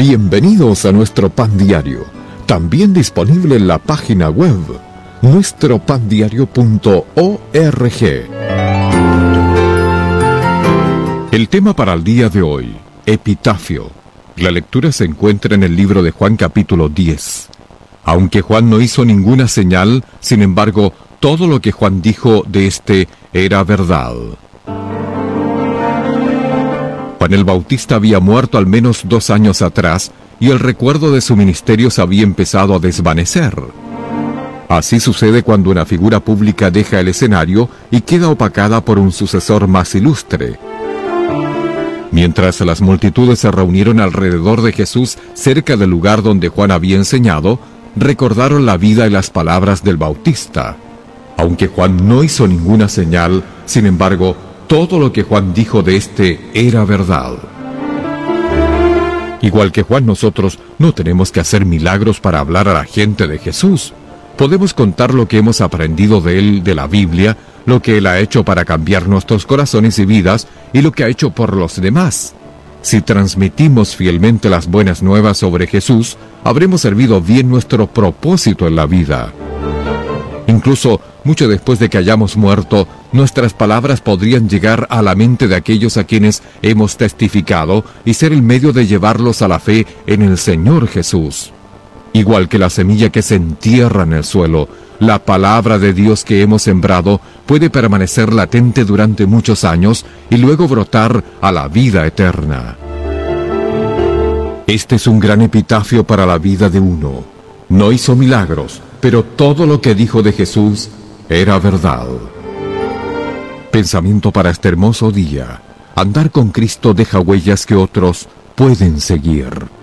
Bienvenidos a nuestro Pan Diario, también disponible en la página web nuestropandiario.org. El tema para el día de hoy, epitafio. La lectura se encuentra en el libro de Juan capítulo 10. Aunque Juan no hizo ninguna señal, sin embargo, todo lo que Juan dijo de este era verdad. Juan el Bautista había muerto al menos 2 años atrás y el recuerdo de su ministerio se había empezado a desvanecer. Así sucede cuando una figura pública deja el escenario y queda opacada por un sucesor más ilustre. Mientras las multitudes se reunieron alrededor de Jesús cerca del lugar donde Juan había enseñado, recordaron la vida y las palabras del Bautista. Aunque Juan no hizo ninguna señal, sin embargo, todo lo que Juan dijo de este era verdad. Igual que Juan, nosotros no tenemos que hacer milagros para hablar a la gente de Jesús. Podemos contar lo que hemos aprendido de él, de la Biblia, lo que él ha hecho para cambiar nuestros corazones y vidas, y lo que ha hecho por los demás. Si transmitimos fielmente las buenas nuevas sobre Jesús, habremos servido bien nuestro propósito en la vida. Incluso, mucho después de que hayamos muerto, nuestras palabras podrían llegar a la mente de aquellos a quienes hemos testificado y ser el medio de llevarlos a la fe en el Señor Jesús. Igual que la semilla que se entierra en el suelo, la palabra de Dios que hemos sembrado puede permanecer latente durante muchos años y luego brotar a la vida eterna. Este es un gran epitafio para la vida de uno. No hizo milagros, pero todo lo que dijo de Jesús era verdad. Pensamiento para este hermoso día. Andar con Cristo deja huellas que otros pueden seguir.